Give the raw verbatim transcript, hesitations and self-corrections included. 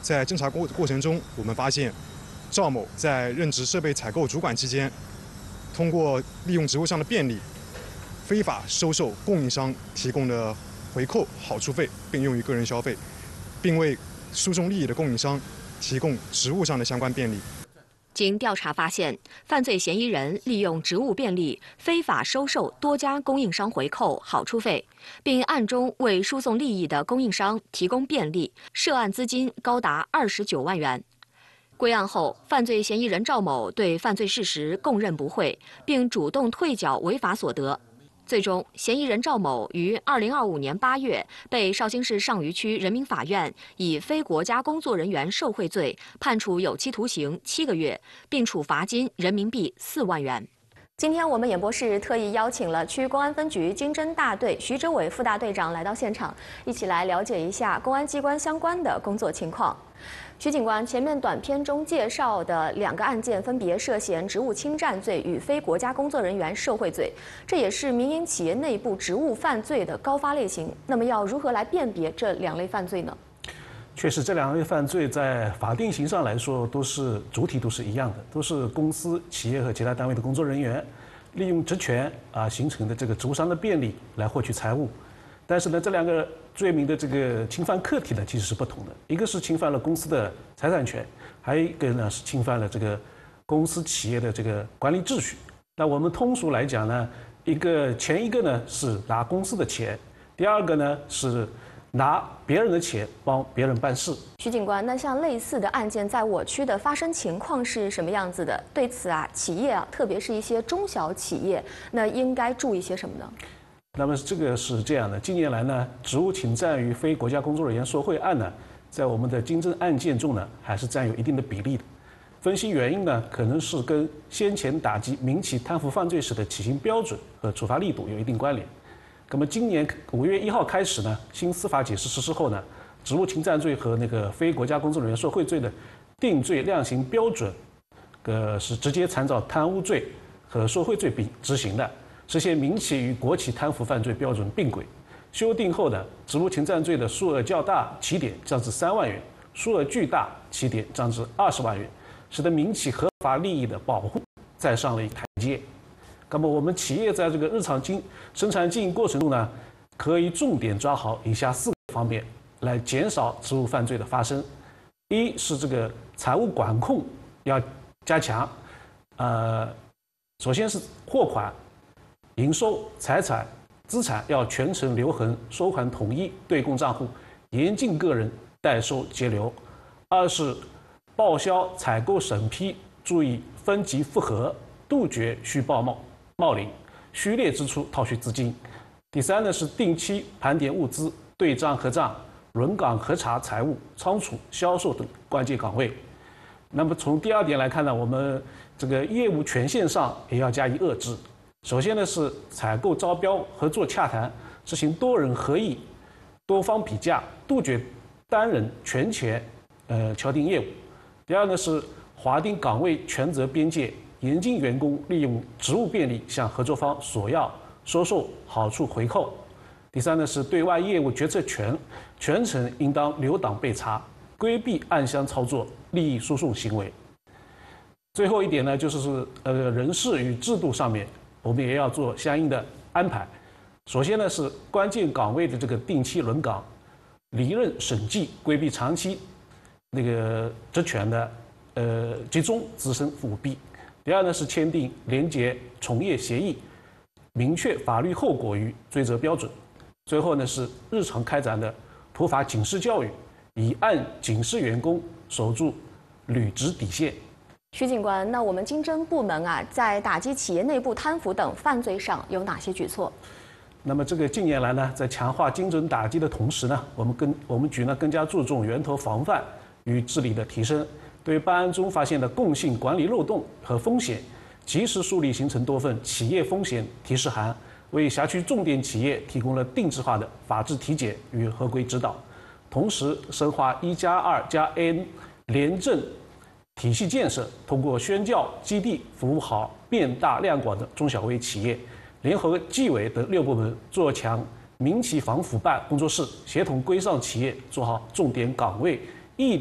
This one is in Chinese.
在侦查过过程中，我们发现赵某在任职设备采购主管期间，通过利用职务上的便利，非法收受供应商提供的回扣好处费，并用于个人消费，并为输送利益的供应商提供职务上的相关便利。 经调查发现，犯罪嫌疑人利用职务便利，非法收受多家供应商回扣好处费，并暗中为输送利益的供应商提供便利，涉案资金高达二十九万元。归案后，犯罪嫌疑人赵某对犯罪事实供认不讳，并主动退缴违法所得。最终，嫌疑人赵某于二零二五年八月被绍兴市上虞区人民法院以非国家工作人员受贿罪判处有期徒刑七个月，并处罚金人民币四万元。今天我们演播室特意邀请了区公安分局经侦大队徐哲伟副大队长来到现场，一起来了解一下公安机关相关的工作情况。徐警官，前面短片中介绍的两个案件分别涉嫌职务侵占罪与非国家工作人员受贿罪，这也是民营企业内部职务犯罪的高发类型。那么要如何来辨别这两类犯罪呢？ 确实，这两类犯罪在法定刑上来说都是主体都是一样的，都是公司、企业和其他单位的工作人员利用职权啊形成的这个职务上的便利来获取财物。但是呢，这两个罪名的这个侵犯客体呢其实是不同的，一个是侵犯了公司的财产权，还有一个呢是侵犯了这个公司企业的这个管理秩序。那我们通俗来讲呢，一个前一个呢是拿公司的钱，第二个呢是拿别人的钱帮别人办事。 徐警官，那像类似的案件在我区的发生情况是什么样子的？对此啊，企业啊，特别是一些中小企业，那应该注意些什么呢？ 那么这个是这样的，近年来呢，职务侵占与非国家工作人员受贿案呢，在我们的经侦案件中呢，还是占有一定的比例的。分析原因呢，可能是跟先前打击民企贪腐犯罪时的起刑标准和处罚力度有一定关联。那么今年五月一号开始呢，新司法解释实施后呢，职务侵占罪和那个非国家工作人员受贿罪的定罪量刑标准，呃，是直接参照贪污罪和受贿罪并执行的。实现民企与国企贪腐犯罪标准并轨。修订后的职务侵占罪的数额较大起点降至三万元，数额巨大起点降至二十万元，使得民企合法利益的保护再上了一台阶。那么我们企业在这个日常经生产经营过程中呢，可以重点抓好以下四个方面来减少职务犯罪的发生。一是这个财务管控要加强，呃，首先是货款、营收、财产、资产要全程留痕，收款统一，对公账户，严禁个人代收截留。二是报销采购审批，注意分级复核，杜绝虚报冒冒领、虚列支出套取资金。第三呢是定期盘点物资，对账核账，轮岗核查财务、仓储、销售等关键岗位。那么从第二点来看呢，我们这个业务权限上也要加以遏制。首先呢是采购招标、合作洽谈，实行多人合议、多方比价，杜绝单人全权呃敲定业务。第二呢是划定岗位权责边界，严禁员工利用职务便利向合作方索要、收受好处回扣。第三呢是对外业务决策权全程应当留党备查，规避暗箱操作、利益输送行为。最后一点呢就是是呃人事与制度上面，我们也要做相应的安排。首先呢是关键岗位的这个定期轮岗、离任审计，规避长期那个职权的呃集中滋生舞弊。第二呢是签订廉洁从业协议，明确法律后果与追责标准。最后呢是日常开展的普法警示教育，以案警示员工，守住履职底线。 徐警官，那我们经侦部门啊，在打击企业内部贪腐等犯罪上有哪些举措？ 那么这个近年来呢，在强化精准打击的同时呢，我们跟我们局呢更加注重源头防范与治理的提升，对办案中发现的共性管理漏洞和风险，及时梳理形成多份企业风险提示函，为辖区重点企业提供了定制化的法治体检与合规指导，同时深化一加二加 N 廉政体系建设，通过宣教基地服务好变大量广的中小微企业，联合纪委等六部门做强民企防腐办工作室，协同规上企业做好重点岗位